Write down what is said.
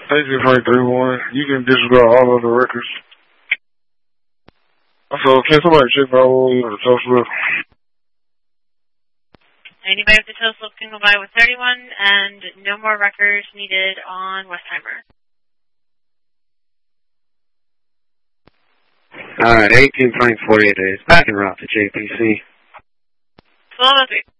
Basically, like 3-1. You can disregard all of the records. So, can somebody check my rule or the toe slip? Anybody with the toe slip can go by with 31, and no more records needed on Westheimer. Alright, 18.48 days. Back en route to JPC. 12:03.